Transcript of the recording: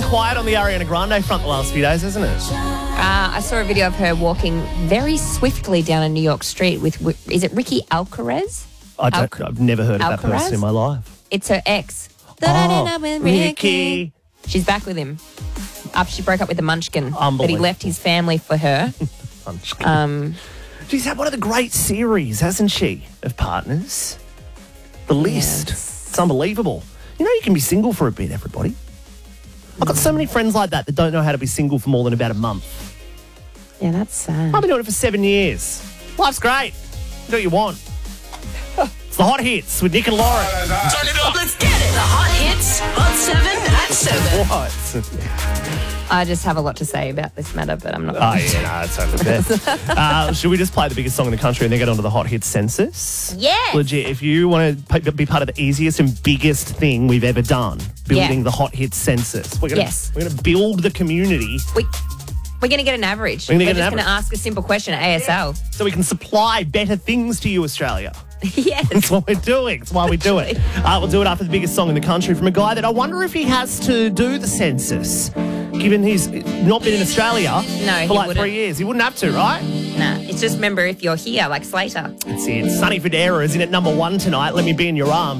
quiet on the Ariana Grande front the last few days, hasn't it? I saw a video of her walking very swiftly down a New York street with, is it Ricky Alcaraz? I've never heard of that person in my life. It's her ex. Ricky. She's back with him after she broke up with the Munchkin. But he left his family for her. Munchkin. She's had one of the great series, hasn't she, of partners? The List. Yes. It's unbelievable. You know you can be single for a bit, everybody. I've got so many friends like that don't know how to be single for more than about a month. Yeah, that's sad. I've been doing it for 7 years. Life's great. Do what you want. It's the Hot Hits with Nick and Lauren. Turn it up, let's get it. The Hot Hits on 7 at 7. What? I just have a lot to say about this matter, but I'm not going Oh, yeah, no, it's over the best. Should we just play the biggest song in the country and then get onto the Hot Hits census? Yes. Legit, if you want to be part of the easiest and biggest thing we've ever done, building the Hot Hits census, we're going to build the community. We're going to get an average. We're just going to ask a simple question at ASL. So we can supply better things to you, Australia. Yes. That's what we're doing. That's why we do it. We'll do it after the biggest song in the country from a guy that I wonder if he has to do the census, given he's not been in Australia for like 3 years. He wouldn't have to, right? Nah, it's just remember if you're here, like Slater. That's it. Sonny Fodera is in at number 1 tonight. Let Me Be in Your Arms.